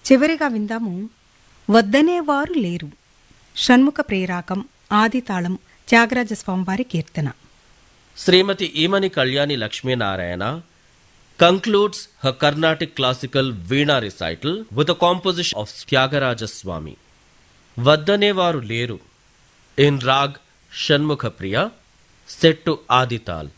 చివరిగా విందాము వద్దనేవారు లేరు. షణ్ముఖ ప్రేరాకం ఆదితాళం త్యాగరాజస్వామివారి కీర్తన. శ్రీమతి Emani Kalyani Lakshminarayana concludes her Carnatic classical Veena recital with a composition of Tyagaraja Swami. Vaddanevaru Leru in Rag Shanmukha Priya, set to Adital.